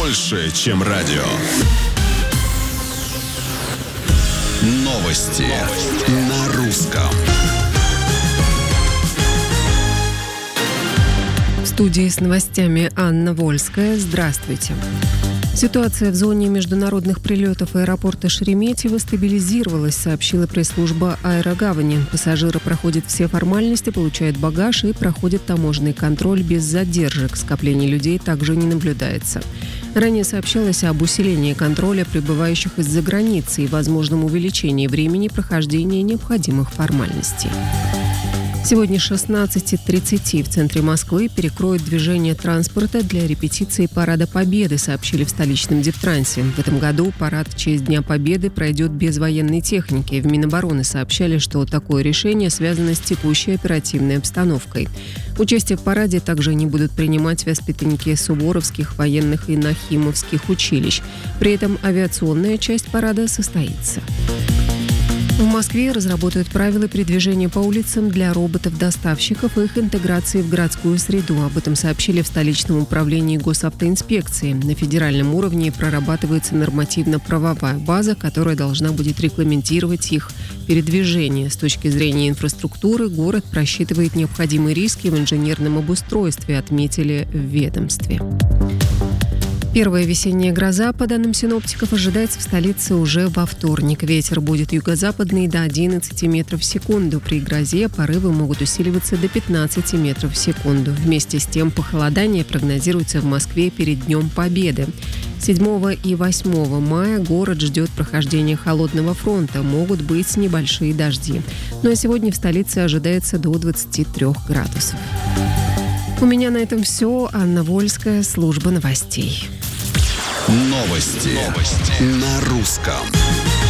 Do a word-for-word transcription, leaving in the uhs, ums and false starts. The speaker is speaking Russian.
больше, чем радио. Новости, Новости. На русском. В студии с новостями Анна Вольская. Здравствуйте. Ситуация в зоне международных прилетов аэропорта Шереметьево стабилизировалась, сообщила пресс-служба аэрогавани. Пассажиры проходят все формальности, получают багаж и проходят таможенный контроль без задержек. Скопление людей также не наблюдается. Ранее сообщалось об усилении контроля прибывающих из-за границы и возможном увеличении времени прохождения необходимых формальностей. Сегодня с шестнадцати тридцати в центре Москвы перекроют движение транспорта для репетиции Парада Победы, сообщили в столичном Дептрансе. В этом году парад в честь Дня Победы пройдет без военной техники. В Минобороны сообщали, что такое решение связано с текущей оперативной обстановкой. Участие в параде также не будут принимать воспитанники суворовских, военных и нахимовских училищ. При этом авиационная часть парада состоится. В Москве разработают правила передвижения по улицам для роботов-доставщиков и их интеграции в городскую среду. Об этом сообщили в столичном управлении госавтоинспекции. На федеральном уровне прорабатывается нормативно-правовая база, которая должна будет регламентировать их передвижение. С точки зрения инфраструктуры город просчитывает необходимые риски в инженерном обустройстве, отметили в ведомстве. Первая весенняя гроза, по данным синоптиков, ожидается в столице уже во вторник. Ветер будет юго-западный до одиннадцати метров в секунду. При грозе порывы могут усиливаться до пятнадцати метров в секунду. Вместе с тем похолодание прогнозируется в Москве перед Днем Победы. седьмого и восьмого мая город ждет прохождения холодного фронта. Могут быть небольшие дожди. Ну а сегодня в столице ожидается до двадцати трёх градусов. У меня на этом все. Анна Вольская, служба новостей. Новости, Новости. На русском.